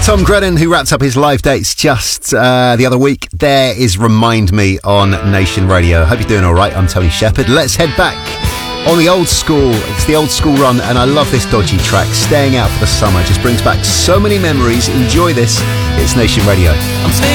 Tom Grennan, who wrapped up his live dates just the other week. There is Remind Me on Nation Radio. Hope you're doing all right. I'm Tony Shepherd. Let's head back on the old school. It's the old school run, and I love this dodgy track. Staying Out for the Summer just brings back so many memories. Enjoy this. It's Nation Radio. I'm staying